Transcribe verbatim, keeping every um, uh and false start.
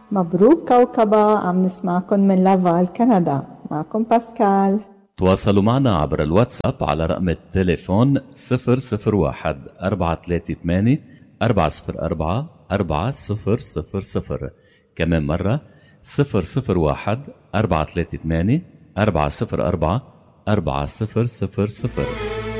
مبروك كوكبة، عم نسمعكم من لافال كندا. معكم باسكال. تواصلوا معنا عبر الواتساب على رقم التليفون صفر صفر واحد أربعة ثلاثة ثمانية أربعة صفر أربعة أربعة صفر صفر صفر. كمان مرة صفر صفر واحد أربعة ثلاثة ثمانية أربعة صفر أربعة أربعة صفر صفر صفر.